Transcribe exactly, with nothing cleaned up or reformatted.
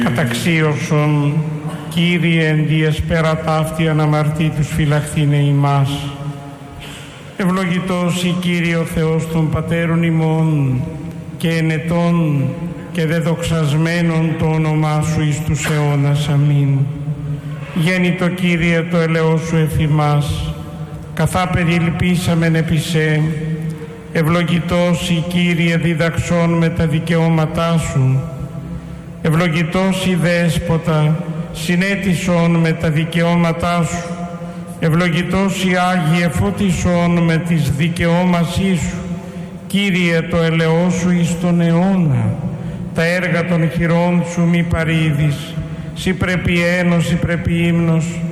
Καταξίωσον, Κύριε, εν διες πέρα ταύτη αναμαρτήτους φυλαχθήνε ημάς. Ευλογητός η Κύριε ο Θεός των Πατέρων ημών και ενετών και δεδοξασμένον το όνομά Σου εις τους αιώνας. Αμήν. Γέννητο Κύριε το ελεός Σου εφ' ημάς, καθά περιλυπήσαμεν επί σε. Ευλογητός η Κύριε διδαξών με τα δικαιώματά Σου. Ευλογητός η Δέσποτα συνέτησον με τα δικαιώματά Σου. Ευλογητός η Άγιε φώτισον με τις δικαιώμασή Σου. Κύριε το ελεός Σου εις τον αιώνα, τα έργα των χειρών Σου μη παρήδεις. Σύ πρέπει ένος, σύ πρέπει ύμνος,